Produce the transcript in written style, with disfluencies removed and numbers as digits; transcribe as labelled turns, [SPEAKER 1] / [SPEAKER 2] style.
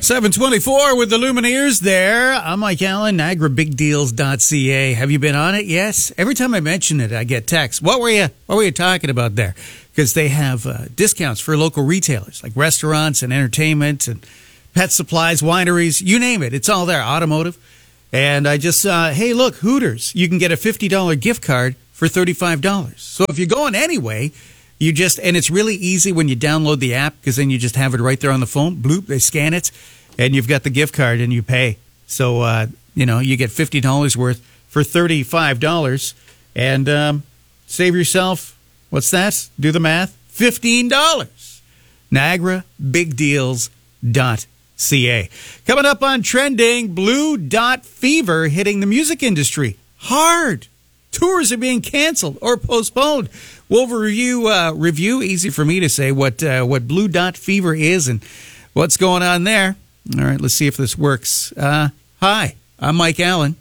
[SPEAKER 1] 724 with the Lumineers there. I'm Mike Allen, NiagaraBigDeals.ca. Have you been on it? Yes. Every time I mention it, I get texts. What were you talking about there? Because they have discounts for local retailers like restaurants and entertainment and pet supplies, wineries, you name it. It's all there. Automotive. And I just saw, hey, look, Hooters. You can get a $50 gift card for $35. So if you're going anyway, and it's really easy when you download the app because then you just have it right there on the phone. Bloop, they scan it, and you've got the gift card and you pay. So, you get $50 worth for $35 and save yourself, what's that? Do the math. $15. NiagaraBigDeals.ca. Coming up on Trending, Blue Dot Fever hitting the music industry hard. Tours are being canceled or postponed. We'll review, easy for me to say, what Blue Dot Fever is and what's going on there. All right, let's see if this works. Hi, I'm Mike Allen.